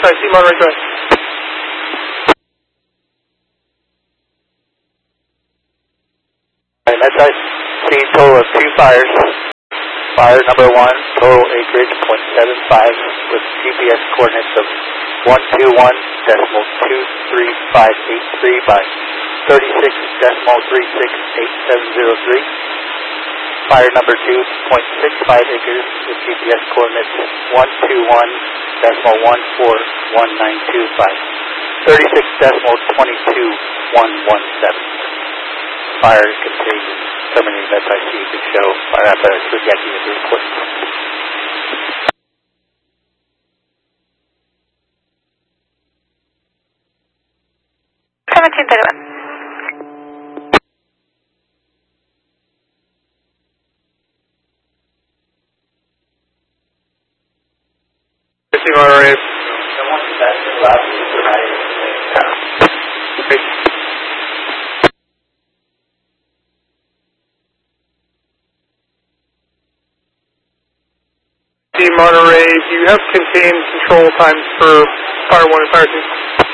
SIC Monterey, go ahead. SIC total of 2 fires. Fire number 1, total acreage .75 with GPS coordinates of 121.23583 by 36.368703. Fire number 2, .65 acres with GPS coordinates 121.141925, 36.22117. Fire contained terminating SIC. You can show fire apparatus with Yankee in the report. 1731. SIC Monterey. Monterey, do you have contained control times for Fire 1 and Fire 2?